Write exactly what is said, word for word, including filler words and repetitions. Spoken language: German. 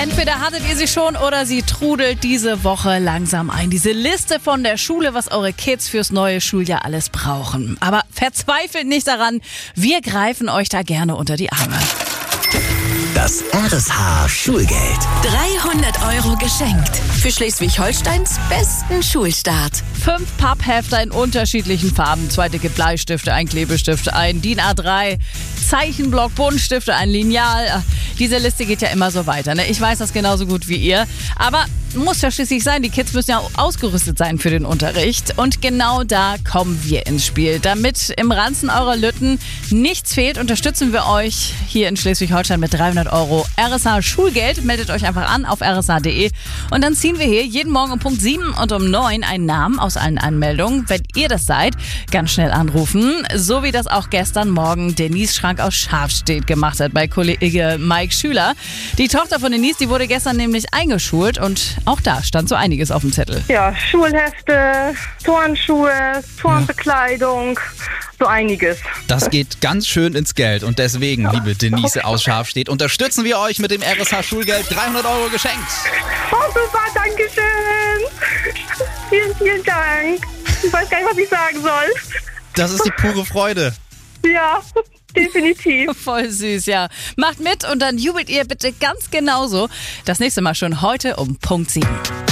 Entweder hattet ihr sie schon oder sie trudelt diese Woche langsam ein. Diese Liste von der Schule, was eure Kids fürs neue Schuljahr alles brauchen. Aber verzweifelt nicht daran, wir greifen euch da gerne unter die Arme. Das R S H-Schulgeld. dreihundert Euro geschenkt. Für Schleswig-Holsteins besten Schulstart. Fünf Papphefter in unterschiedlichen Farben, zwei dicke Bleistifte, ein Klebestift, ein D I N A drei, Zeichenblock, Buntstifte, ein Lineal. Diese Liste geht ja immer so weiter, ne? Ich weiß das genauso gut wie ihr. Aber muss ja schließlich sein, die Kids müssen ja ausgerüstet sein für den Unterricht. Und genau da kommen wir ins Spiel. Damit im Ranzen eurer Lütten nichts fehlt, unterstützen wir euch hier in Schleswig-Holstein mit dreihundert Euro R S H-Schulgeld. Meldet euch einfach an auf r s h punkt d e und dann ziehen wir hier jeden Morgen um Punkt sieben und um neun einen Namen aus allen Anmeldungen. Wenn ihr das seid, ganz schnell anrufen. So wie das auch gestern Morgen Denise Schrank aus Schafstedt gemacht hat bei Kollege Mike Schüler. Die Tochter von Denise, die wurde gestern nämlich eingeschult und auch da stand so einiges auf dem Zettel. Ja, Schulhefte, Turnschuhe, Turnbekleidung, so einiges. Das geht ganz schön ins Geld und deswegen, liebe Denise aus Schafstedt, unterstützen wir euch mit dem R S H-Schulgeld. dreihundert Euro geschenkt. Oh, super, danke schön. Vielen, vielen Dank. Ich weiß gar nicht, was ich sagen soll. Das ist die pure Freude. Ja, definitiv. Voll süß, ja. Macht mit und dann jubelt ihr bitte ganz genauso. Das nächste Mal schon heute um Punkt sieben.